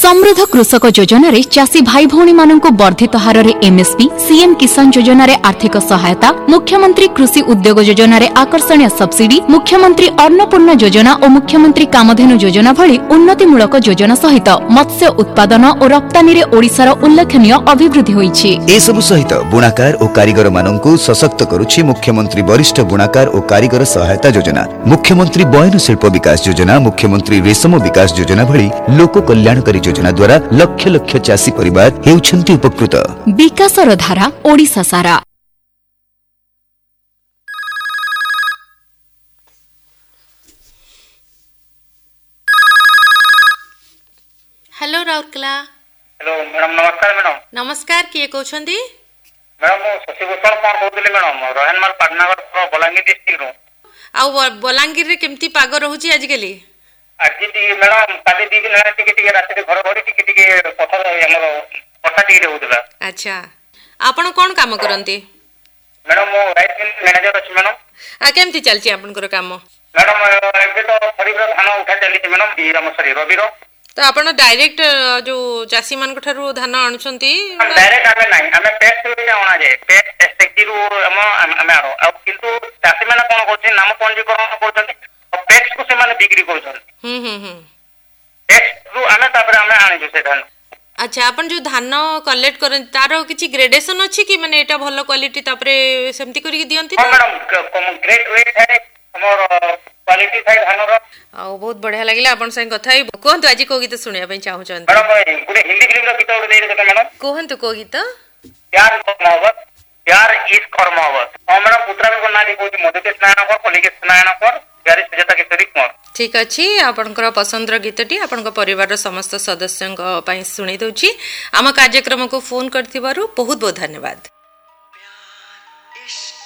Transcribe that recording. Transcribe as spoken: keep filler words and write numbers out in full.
समृद्ध कृषक योजन चाषी भाई भौणी मानक वर्धित हार एमएसपी, सीएम किसान योजन आर्थिक सहायता, मुख्यमंत्री कृषि उद्योग योजन आकर्षणीय सब्सिडी, मुख्यमंत्री अन्नपूर्णा योजना और मुख्यमंत्री कामधेनु योजना भली उन्नतिमूलक योजना सहित मत्स्य उत्पादन और रप्तानी रे ओडिशार उल्लेखनीय अभिवृद्धि होईछि। एसबु सहित बुणाकार और कारीगर मानकु सशक्त करुछि मुख्यमंत्री वरिष्ठ बुणाकार और कारीगर सहायता योजना, मुख्यमंत्री बयन शिल्प विकास योजना, मुख्यमंत्री रेशम विकास योजना भली लोक कल्याणकारी योजना द्वारा लक्ष लक्ष चाषी परिवार हेउछन्ति उपकृत। विकासर धारा ओडिशा सारा। हेलो राउरकेला। हेलो मैडम, नमस्कार मैडम। नमस्कार, किए कहउछन्ती? मैडम मो शशिभूषण कोन कहउतली मैडम, रोहनमाल पाटनागर बलांगीर डिस्ट्रिक्ट रो। आ बलांगीर रे केमती पाग रहउची आजकली? आज टी मैडम काली दी दिन हाने टिके टिके रात रे घर घड़ी टिके टिके पथर हमर पथा टिके होतला। अच्छा, आपण कोन काम करंती? मैडम मो राइस मिल मैनेजर अछि मैडम। आ केमती चलची आपनकर काम? मैडम एबे तो खरीब रो धान उठा चली छै मैडम, बी राम सरी रवि रो। तो आपण डायरेक्ट जो चासी मान ठारू धान आणुछंती? डायरेक्ट आमे नाही, आमे पैक से आना जाय, पैक एसटेक्टी रो हम आमे आरो। आ किंतु चासी माने कोन करछि, नाम पंजीकरण करछन्ती और पैक्स को से माने बिक्री करछन्ती। हम्म हम्म हम्म पैक्स रो आमे तापर आमे आनि जो से धान। अच्छा, आपण जो धान कलेक्ट करन तारो किछि ग्रेडेशन अछि कि माने एटा भलो क्वालिटी तापरे सेमती करी दियंती? हां मैडम, ग्रेड वेट है हमर क्वालिटी थाई धान रो। आ बहुत बढ़िया लागिला आपण संग कथाई। कोहंतु आज को गीत सुनिया पई चाहू छन? मैडम गुडे हिंदी फिल्म रो गीत दे देता मैडम। कोहंतु को गीत? प्यार मोहब्बत, प्यार इश्क और मोहब्बत। हां मैडम, पुत्रा को ना लिखो मधुकेश नारायण पर, कलिकेश नारायण पर, प्यारी सुजाता केसरी कुमार। ठीक अछि, आपनकर पसंदर गीतटी आपनकर परिवार समस्त सदस्यंक पई सुनि दउची। आम कार्यक्रम को फोन करथिबारु बहुत बहुत धन्यवाद।